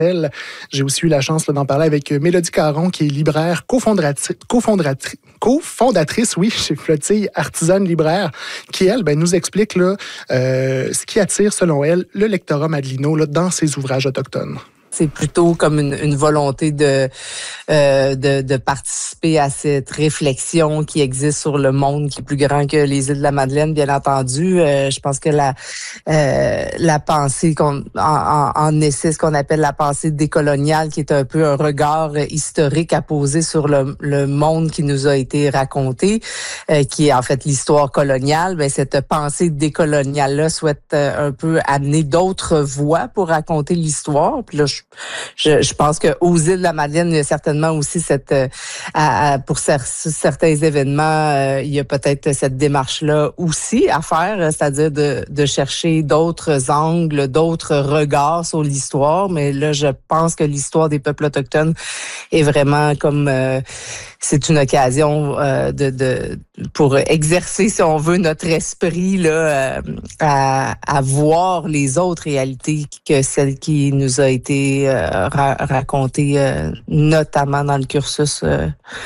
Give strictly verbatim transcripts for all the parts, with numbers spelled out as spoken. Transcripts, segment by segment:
J'ai aussi eu la chance là, d'en parler avec Mélodie Caron, qui est libraire, cofondatrice, cofondatrice, cofondatrice oui, chez Flottille, artisane libraire, qui, elle, ben, nous explique là, euh, ce qui attire, selon elle, le lectorat madelino là, dans ses ouvrages autochtones. C'est plutôt comme une, une volonté de, euh, de de participer à cette réflexion qui existe sur le monde qui est plus grand que les îles de la Madeleine, bien entendu. Euh, je pense que la euh, la pensée qu'on en, en, en essaie, ce qu'on appelle la pensée décoloniale, qui est un peu un regard historique à poser sur le, le monde qui nous a été raconté, euh, qui est en fait l'histoire coloniale. Ben cette pensée décoloniale-là souhaite euh, un peu amener d'autres voix pour raconter l'histoire. Puis là, je Je, je pense qu'aux îles de la Madeleine, il y a certainement aussi cette, euh, à, à, pour cer- certains événements, euh, il y a peut-être cette démarche-là aussi à faire, c'est-à-dire de, de chercher d'autres angles, d'autres regards sur l'histoire. Mais là, je pense que l'histoire des peuples autochtones est vraiment comme, euh, c'est une occasion euh, de, de pour exercer, si on veut, notre esprit là, euh, à, à voir les autres réalités que celles qui nous a été euh, ra- racontées, euh, notamment dans le cursus euh,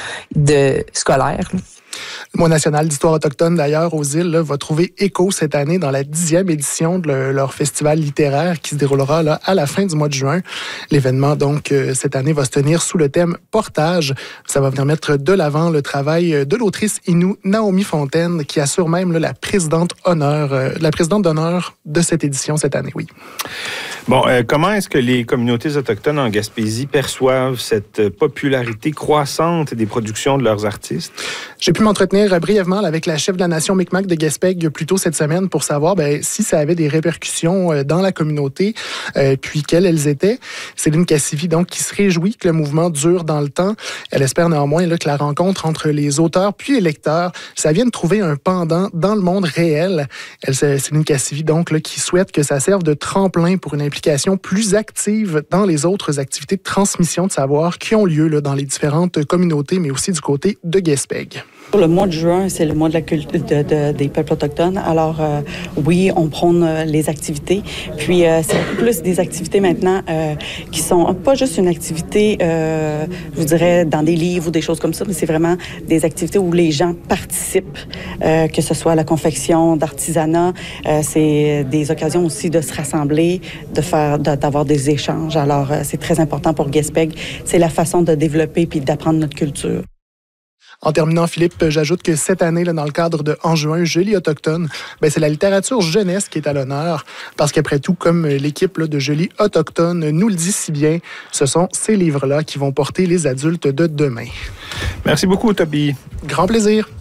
de scolaire. Là. Le Mois national d'histoire autochtone, d'ailleurs, aux îles, là, va trouver écho cette année dans la dixième édition de le, leur festival littéraire qui se déroulera là, à la fin du mois de juin. L'événement, donc, euh, cette année va se tenir sous le thème « Portage ». Ça va venir mettre de l'avant le travail de l'autrice Innu Naomi Fontaine, qui assure même là, la présidente honneur, euh, la présidente d'honneur de cette édition cette année, oui. Bon, euh, comment est-ce que les communautés autochtones en Gaspésie perçoivent cette popularité croissante des productions de leurs artistes? J'ai pu m'entretenir brièvement avec la chef de la nation Micmac de Gaspé plus tôt cette semaine pour savoir ben, si ça avait des répercussions dans la communauté, euh, puis quelles elles étaient. Céline Cassivi, donc, qui se réjouit que le mouvement dure dans le temps. Elle espère néanmoins là, que la rencontre entre les auteurs puis les lecteurs, ça vienne trouver un pendant dans le monde réel. Elle, Céline Cassivi, donc, là, qui souhaite que ça serve de tremplin pour une implication plus active dans les autres activités de transmission de savoir qui ont lieu là, dans les différentes communautés, mais aussi du côté de Gaspé. Pour le mois de juin, c'est le mois de la culture de, de, des peuples autochtones. Alors, euh, oui, on prône euh, les activités. Puis, euh, c'est beaucoup plus des activités maintenant euh, qui sont pas juste une activité, euh, je vous dirais, dans des livres ou des choses comme ça, mais c'est vraiment des activités où les gens participent, euh, que ce soit à la confection, d'artisanat. Euh, c'est des occasions aussi de se rassembler, de faire, de, d'avoir des échanges. Alors, euh, c'est très important pour Gaspé. C'est la façon de développer puis d'apprendre notre culture. En terminant, Philippe, j'ajoute que cette année, là, dans le cadre de En juin, Julie Autochtone, ben, c'est la littérature jeunesse qui est à l'honneur, parce qu'après tout, comme l'équipe là, de Julie Autochtone nous le dit si bien, ce sont ces livres-là qui vont porter les adultes de demain. Merci beaucoup, Toby. Grand plaisir.